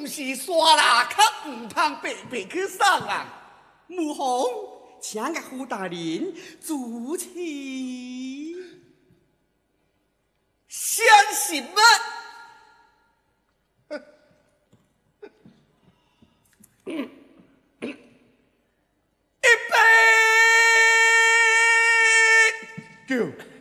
唔是刷啦，较唔通白白去送啊！ 母皇，请岳父大人主持。 相信吗？一杯。 叫。